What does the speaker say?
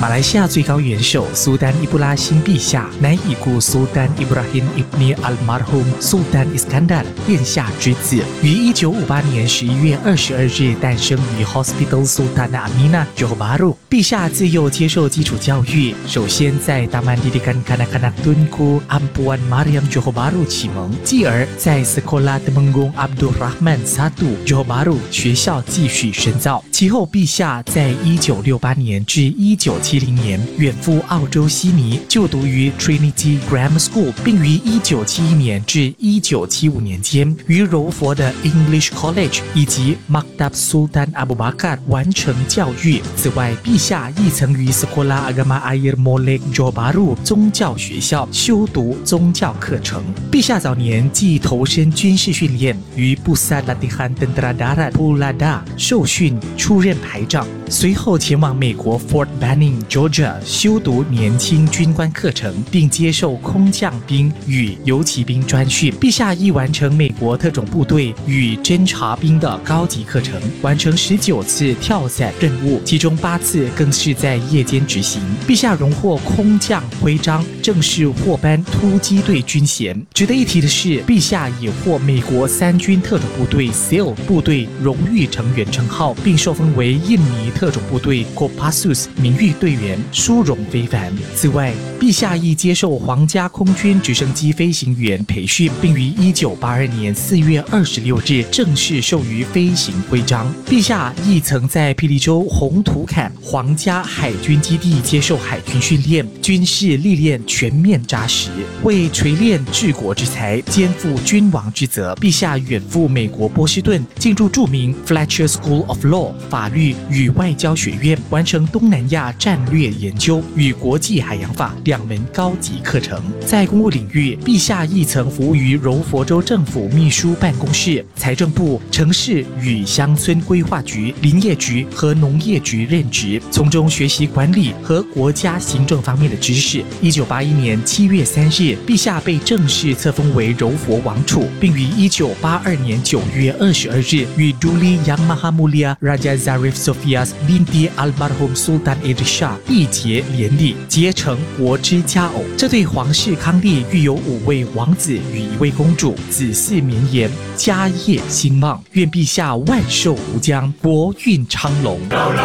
马来西亚最高元首苏丹伊布拉辛陛下乃已故苏丹伊布拉辛ibni almarhum Sultan Iskandar殿下之子，于1958年11月22日诞生于 Hospital Sultan Amina Johor Bahru。陛下自幼接受基础教育，首先在 Taman Didikan Kanak-kanak Tunku Ampuan Mariam Johor Bahru 启蒙，继而在 Sekolah Temenggung Abdul Rahman I Johor Bahru 学校继续深造。其后，陛下在1968年至1970年远赴澳洲悉尼，就读于 Trinity Grammar School， 并于1971年至1975年间于柔佛的 English College 以及 Maktab Sultan Abu Bakar 完成教育。此外，陛下亦曾于 Sekolah Agama Air Molek Johor Bahru 宗教学校修读宗教课程。陛下早年既投身军事训练，于 Pusat Latihan Tentera Darat Pulada 受训出任排长，随后前往美国 Fort Benning Georgia 修读年轻军官课程，并接受空降兵与游骑兵专训。陛下亦完成美国特种部队与侦察兵的高级课程，完成19次跳伞任务，其中8次更是在夜间执行。陛下荣获空降徽章，正式获颁突击队军衔。值得一提的是，陛下也获美国3军特种部队 SEAL 部队荣誉成员称号，并受封为印尼特种部队 Kopassus 名誉队员，殊荣非凡。此外，陛下亦接受皇家空军直升机飞行员培训，并于1982年4月26日正式授予飞行徽章。陛下亦曾在霹雳州红土坎皇家海军基地接受海军训练，军事历练全面扎实，为锤炼治国之才，肩负君王之责。陛下远赴美国波士顿，进入著名 Fletcher School of Law 法律与外交学院，完成东南亚战略研究与国际海洋法2门高级课程。在公务领域，陛下亦曾服务于柔佛州政府秘书办公室、财政部、城市与乡村规划局、林业局和农业局任职，从中学习管理和国家行政方面的知识。1981年7月3日，陛下被正式册封为柔佛王储，并于1982年9月22日与 Duli Yang Maha Mulia Raja Zarif Sofias binti Almarhum Sultan Idrisha 缔结连理，结成国之佳偶。这对皇室康丽育有5位王子与1位公主，子嗣绵延，家业兴旺。愿陛下万寿无疆，国运昌隆。